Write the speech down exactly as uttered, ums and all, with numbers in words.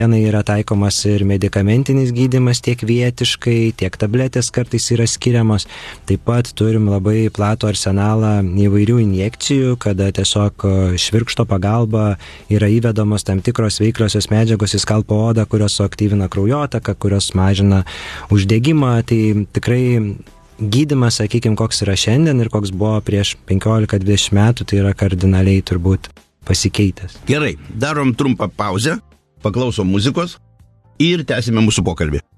Yra taikomas ir medikamentinis gydymas tiek vietiškai, tiek tabletės kartais yra skiriamos. Taip pat turim labai platų arsenalą įvairių injekcijų, kada tiesiog švirkšto pagalba yra įvedamos tam tikros veikliosios medžiagos į skalpo odą, kurios suaktyvina kraujotaką, kurios mažina uždegimą. Tai tikrai gydymas, sakykime, koks yra šiandien ir koks buvo prieš penkiolika dvidešimt metų, tai yra kardinaliai turbūt pasikeitęs. Gerai, darom trumpą pauzę. Paklausom muzikos ir tęsime mūsų pokalbį.